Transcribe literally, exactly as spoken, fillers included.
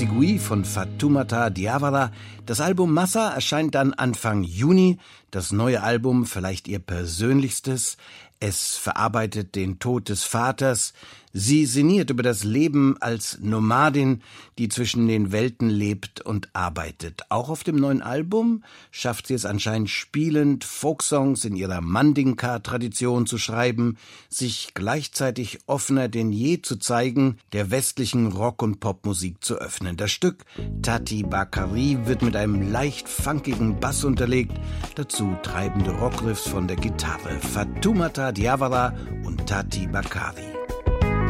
Segui von Fatoumata Diawara. Das Album Massa erscheint dann Anfang Juni. Das neue Album, vielleicht ihr persönlichstes. Es verarbeitet den Tod des Vaters. Sie sinniert über das Leben als Nomadin, die zwischen den Welten lebt und arbeitet. Auch auf dem neuen Album schafft sie es anscheinend spielend, Folksongs in ihrer Mandinka-Tradition zu schreiben, sich gleichzeitig offener denn je zu zeigen, der westlichen Rock- und Popmusik zu öffnen. Das Stück Tati Bakari wird mit einem leicht funkigen Bass unterlegt, dazu treibende Rockriffs von der Gitarre. Fatoumata Diawara und Tati Bakari.